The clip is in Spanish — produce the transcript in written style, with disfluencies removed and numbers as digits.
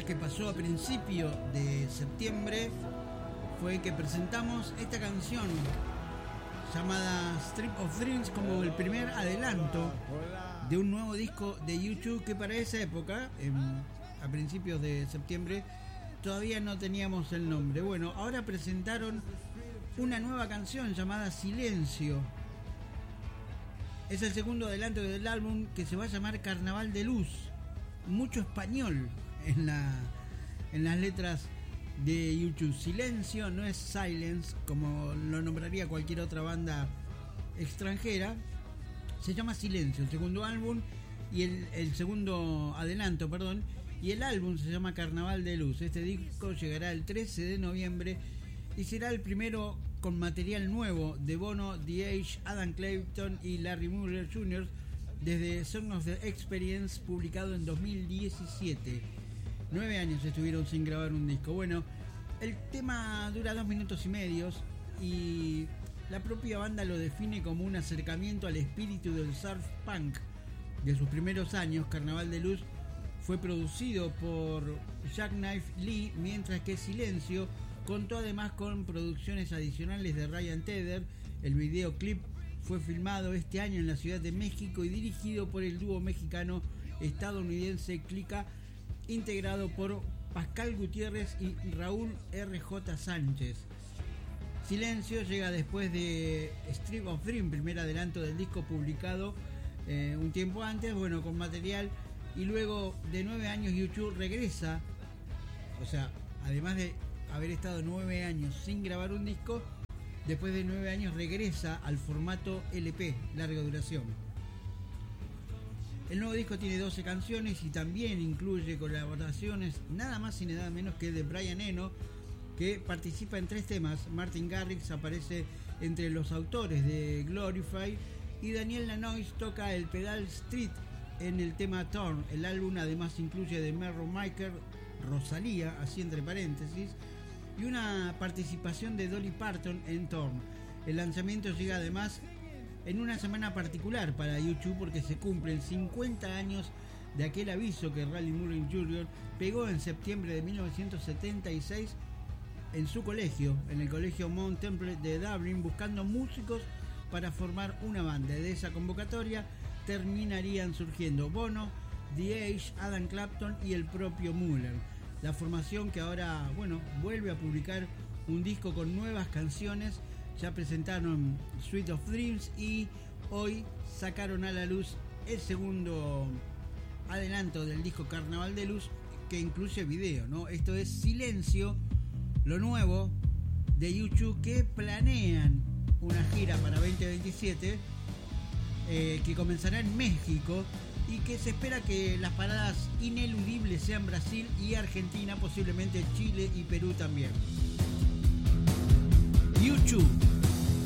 que pasó a principio de septiembre fue que presentamos esta canción llamada Strip of Dreams como el primer adelanto de un nuevo disco de U2 que para esa época, a principios de septiembre, todavía no teníamos el nombre. Bueno, ahora presentaron una nueva canción llamada Silencio. Es el segundo adelanto del álbum, que se va a llamar Carnaval de Luz. Mucho español en las letras de U2. Silencio no es silence, como lo nombraría cualquier otra banda extranjera. Se llama Silencio, el segundo álbum y el segundo adelanto, perdón. Y el álbum se llama Carnaval de Luz. Este disco llegará el 13 de noviembre y será el primero con material nuevo de Bono, The Age, Adam Clayton y Larry Mullen Jr. desde Song of the Experience, publicado en 2017. 9 años estuvieron sin grabar un disco. Bueno, el tema dura 2 minutos y medio y la propia banda lo define como un acercamiento al espíritu del surf punk de sus primeros años. Carnaval de Luz fue producido por Jackknife Lee, mientras que Silencio contó además con producciones adicionales de Ryan Tedder. El videoclip fue filmado este año en la Ciudad de México y dirigido por el dúo mexicano-estadounidense Clica, integrado por Pascal Gutiérrez y Raúl R.J. Sánchez. Silencio llega después de Strip of Dream, primer adelanto del disco publicado un tiempo antes, bueno, con material. Y luego de 9 años U2 regresa, o sea, además de haber estado 9 años sin grabar un disco, después de 9 años regresa al formato LP, larga duración. El nuevo disco tiene 12 canciones y también incluye colaboraciones nada más y nada menos que de Brian Eno, que participa en 3 temas. Martin Garrix aparece entre los autores de Glorify y Daniel Lanois toca el pedal Street en el tema Torn. El álbum además incluye de Merrill Maker, Rosalía, así entre paréntesis, y una participación de Dolly Parton en Torn. El lanzamiento llega además en una semana particular para U2 porque se cumplen 50 años de aquel aviso que Larry Mullen Jr. pegó en septiembre de 1976 en su colegio, en el colegio Mount Temple de Dublin, buscando músicos para formar una banda. De esa convocatoria terminarían surgiendo Bono, The Age, Adam Clapton y el propio Mullen. La formación, que ahora, bueno, vuelve a publicar un disco con nuevas canciones. Ya presentaron Suite of Dreams y hoy sacaron a la luz el segundo adelanto del disco Carnaval de Luz, que incluye video, ¿no? Esto es Silencio, lo nuevo de U2, que planean una gira para 2027 que comenzará en México y que se espera que las paradas ineludibles sean Brasil y Argentina, posiblemente Chile y Perú también. U2.